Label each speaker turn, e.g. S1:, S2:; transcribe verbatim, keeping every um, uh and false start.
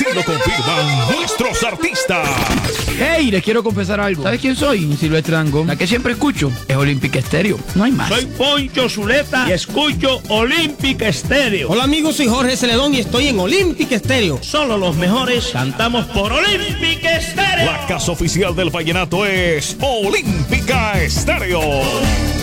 S1: lo confirman nuestros artistas.
S2: Hey, les quiero confesar algo. ¿Sabes quién soy? Silvestre Dangond. La que siempre escucho es Olímpica Estéreo. No hay más.
S3: Soy Poncho Zuleta y escucho Olímpica Estéreo.
S4: Hola amigos, soy Jorge Celedón y estoy en Olímpica Estéreo.
S3: Solo los mejores cantamos por Olímpica Estéreo.
S1: La casa oficial del vallenato es Olímpica Estéreo.